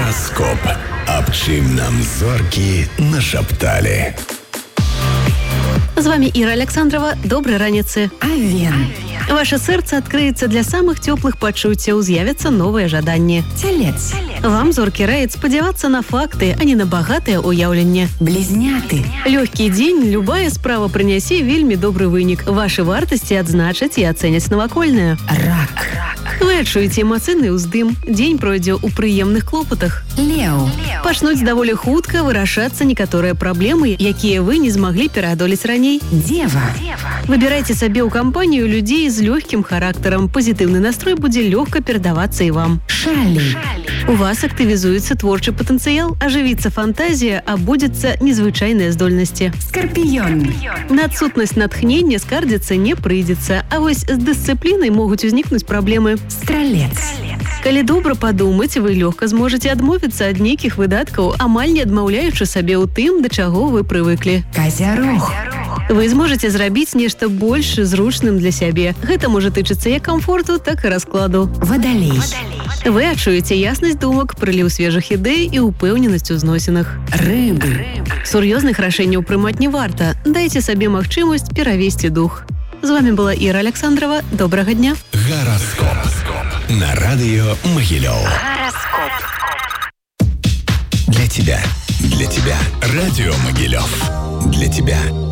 Гараскоп. Аб чым нам зоркі нашапталі. З вами Ира Александрова. Доброй раніцы. Овен. Ваше сердце открыется для самых теплых пачуццяў, з'явятся новые жаданні. Телец. Вам зоркі раяць спадзявацца на факты, а не на багатае ўяўленне. Близняты. Лёгкі дзень, любая справа прынясе вельмі добры вынік. Вашы вартасці адзначаць і ацэняць навакольнае. Рак. Вы адчуеце эмацыйны ўздым. Дзень пройдзе ў прыемных клопатах. Леў. Пачнуць даволі хутка вырашацца некаторыя праблемы, якія вы не змаглі пераадолець раней. Дева. Выбірайце сабе ў кампанію людзей з лёгкім характарам. Пазітыўны настрой будзе лёгка перадавацца і вам. Шалі. У вас актывізуецца творчы патэнцыял, ажывіцца фантазія, абудзяцца незвычайныя здольнасці. Скарпіён. На адсутнасць натхнення скардзіцца не прыйдзецца, а вось з дысцыплінай могуць узнікнуць праблемы. Стралец. Калі добра падумаць, вы лёгка зможаце адмовіцца ад нейкіх выдаткаў, амаль не адмаўляючы сабе ў тым, да чаго вы прывыклі. Казярог. Вы зможаце зрабіць нешта больш зручным для сябе. Гэта можа тычыцца як камфорту, так і раскладу. Вадалей. Вы адчуеце яснасць думак, прыліў свежых ідэй і ўпэўненасць у зносінах. Рыбы. Сур'ёзных рашэнняў прымаць не варта. Дайце сабе магчымасць перавесці дух. З вами была Ира Александрова. Добрага дня. Гараскоп. На радио Могилев. Гараскоп. Для тебя. Радио Могилев. Для тебя.